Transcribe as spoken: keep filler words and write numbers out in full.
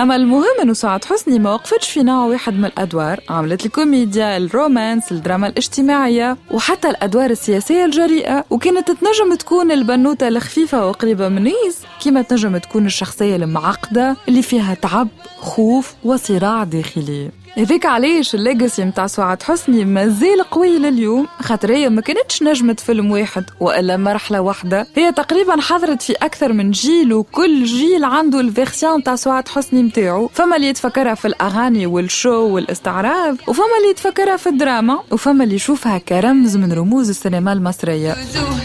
أما المهم إنه سعاد حسني ما وقفتش في نوع واحد من الأدوار، عملت الكوميديا، الرومانس، الدراما الاجتماعية، وحتى الأدوار السياسية الجريئة. وكانت تنجم تكون البنوتة الخفيفة وقريبة من الناس، كما تنجم تكون الشخصية المعقدة اللي فيها تعب، خوف وصراع داخلي. هذيك علاش الليجاسي متاع سعاد حسني مازال قوي لليوم، خاطر هي ما كانتش نجمة فيلم واحد وإلا مرحلة واحدة، هي تقريبا حضرت في أكثر من جيل، وكل جيل عنده الفيرسيون تاع سعاد حسني متاعو. فما اللي يتفكرها في الأغاني والشو والاستعراض، وفما اللي يتفكرها في الدراما، وفما اللي يشوفها كرمز من رموز السينما المصرية.